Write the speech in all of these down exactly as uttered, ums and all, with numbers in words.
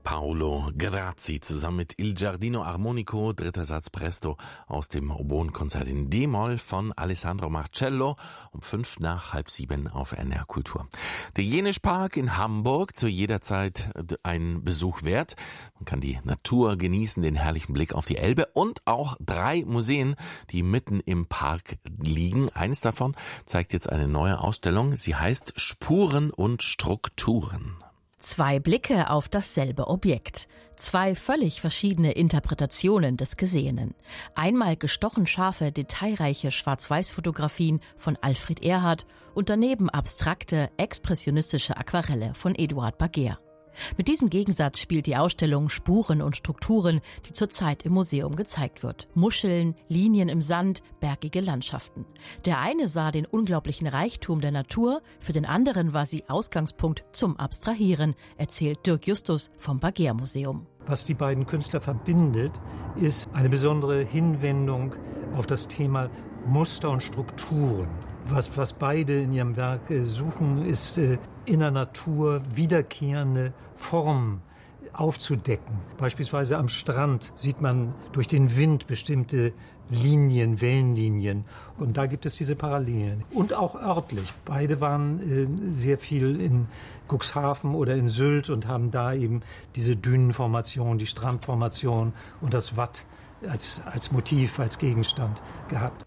Paolo Grazzi zusammen mit Il Giardino Armonico, dritter Satz Presto aus dem Oboenkonzert in D-Moll von Alessandro Marcello um fünf nach halb sieben auf N R Kultur. Der Jenischpark in Hamburg, zu jeder Zeit ein Besuch wert. Man kann die Natur genießen, den herrlichen Blick auf die Elbe und auch drei Museen, die mitten im Park liegen. Eines davon zeigt jetzt eine neue Ausstellung. Sie heißt Spuren und Strukturen. Zwei Blicke auf dasselbe Objekt. Zwei völlig verschiedene Interpretationen des Gesehenen. Einmal gestochen scharfe, detailreiche Schwarz-Weiß-Fotografien von Alfred Erhardt und daneben abstrakte, expressionistische Aquarelle von Eduard Baguer. Mit diesem Gegensatz spielt die Ausstellung Spuren und Strukturen, die zurzeit im Museum gezeigt wird. Muscheln, Linien im Sand, bergige Landschaften. Der eine sah den unglaublichen Reichtum der Natur, für den anderen war sie Ausgangspunkt zum Abstrahieren, erzählt Dirk Justus vom Baguer Museum. Was die beiden Künstler verbindet, ist eine besondere Hinwendung auf das Thema Muster und Strukturen. Was, was beide in ihrem Werk suchen, ist äh, in der Natur wiederkehrende Formen aufzudecken. Beispielsweise am Strand sieht man durch den Wind bestimmte Linien, Wellenlinien. Und da gibt es diese Parallelen. Und auch örtlich. Beide waren äh, sehr viel in Cuxhaven oder in Sylt und haben da eben diese Dünenformation, die Strandformation und das Watt als, als Motiv, als Gegenstand gehabt.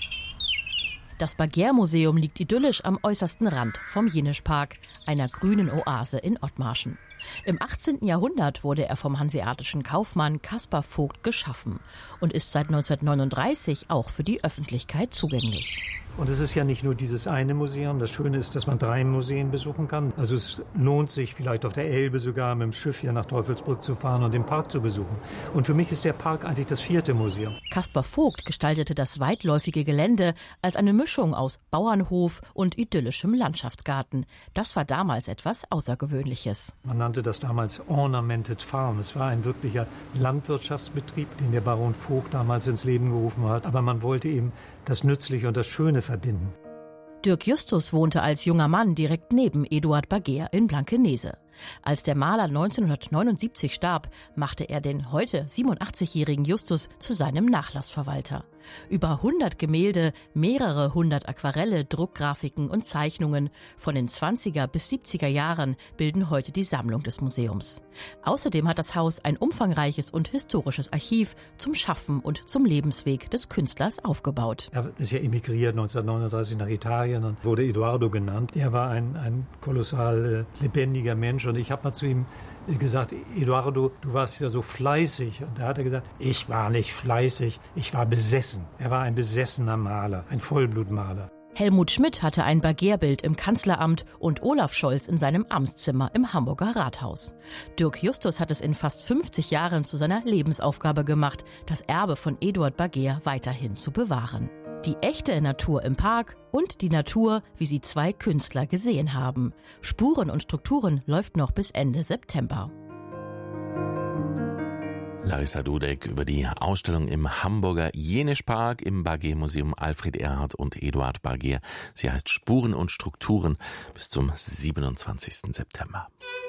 Das Baguer-Museum liegt idyllisch am äußersten Rand vom Jenischpark, einer grünen Oase in Othmarschen. Im achtzehnten Jahrhundert wurde er vom hanseatischen Kaufmann Caspar Vogt geschaffen und ist seit neunzehnhundertneununddreißig auch für die Öffentlichkeit zugänglich. Und es ist ja nicht nur dieses eine Museum. Das Schöne ist, dass man drei Museen besuchen kann. Also es lohnt sich vielleicht auf der Elbe sogar mit dem Schiff hier nach Teufelsbrück zu fahren und den Park zu besuchen. Und für mich ist der Park eigentlich das vierte Museum. Caspar Vogt gestaltete das weitläufige Gelände als eine Mischung aus Bauernhof und idyllischem Landschaftsgarten. Das war damals etwas Außergewöhnliches. Man nannte das damals Ornamented Farm. Es war ein wirklicher Landwirtschaftsbetrieb, den der Baron Vogt damals ins Leben gerufen hat. Aber man wollte eben das Nützliche und das Schöne verbinden. Dirk Justus wohnte als junger Mann direkt neben Eduard Baguer in Blankenese. Als der Maler neunzehnhundertneunundsiebzig starb, machte er den heute siebenundachtzigjährigen Justus zu seinem Nachlassverwalter. Über hundert Gemälde, mehrere hundert Aquarelle, Druckgrafiken und Zeichnungen von den zwanziger bis siebziger Jahren bilden heute die Sammlung des Museums. Außerdem hat das Haus ein umfangreiches und historisches Archiv zum Schaffen und zum Lebensweg des Künstlers aufgebaut. Er ist ja emigriert neunzehnhundertneununddreißig nach Italien und wurde Eduardo genannt. Er war ein, ein kolossal äh, lebendiger Mensch und ich habe mal zu ihm gesagt, Eduardo, du warst ja so fleißig. Und da hat er gesagt, ich war nicht fleißig, ich war besessen. Er war ein besessener Maler, ein Vollblutmaler. Helmut Schmidt hatte ein Baguer-Bild im Kanzleramt und Olaf Scholz in seinem Amtszimmer im Hamburger Rathaus. Dirk Justus hat es in fast fünfzig Jahren zu seiner Lebensaufgabe gemacht, das Erbe von Eduard Baguer weiterhin zu bewahren. Die echte Natur im Park und die Natur, wie sie zwei Künstler gesehen haben. Spuren und Strukturen läuft noch bis Ende September. Larissa Dudek über die Ausstellung im Hamburger Jenischpark im Baguer-Museum Alfred Erhardt und Eduard Baguer. Sie heißt Spuren und Strukturen bis zum siebenundzwanzigsten September.